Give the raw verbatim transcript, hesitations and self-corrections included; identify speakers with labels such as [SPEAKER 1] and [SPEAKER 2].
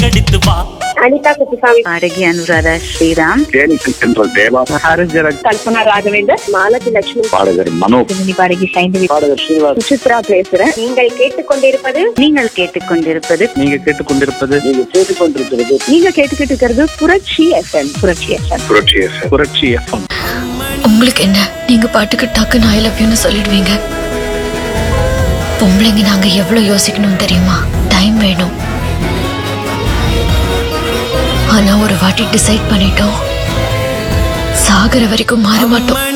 [SPEAKER 1] கடித்து வா.
[SPEAKER 2] அனிதா குப்புசாமி,
[SPEAKER 3] பாடகி அனுராதா ஸ்ரீராம்,
[SPEAKER 4] தேவா,
[SPEAKER 2] கல்பனா ராகவேந்தர், மாலதி லட்சுமி,
[SPEAKER 4] பாடகர் மனோ,
[SPEAKER 3] பாடகி சைந்தவி,
[SPEAKER 4] பாடகர் ஸ்ரீனிவாஸ்,
[SPEAKER 2] சுசித்ரா பேசுறேன். நீங்கள் கேட்டுக்கொண்டிருப்பது
[SPEAKER 3] நீங்கள் கேட்டுக்கொண்டிருப்பது
[SPEAKER 4] நீங்க கேட்டுக்கொண்டிருப்பது நீங்க கேட்டுக்கொண்டிருக்கிறது
[SPEAKER 2] நீங்க கேட்டுக்கிட்டு இருக்கிறது புரட்சி எஃப்எம். புரட்சி எஃப்எம்.
[SPEAKER 4] புரட்சி எஃப்எம். புரட்சி எஃப்எம்.
[SPEAKER 5] உங்களுக்கு என்ன, நீங்க பாட்டுக்கு டக்குன்னு ஐ லவ் யூன்னு சொல்லிடுவீங்க. பொம்பளைங்க நாங்க எவ்வளவு யோசிக்கணும் தெரியுமா? டைம் வேணும். ஆனா ஒரு வாட்டி டிசைட் பண்ணிட்டோம், சாகர வரைக்கும் மாற மாட்டோம்.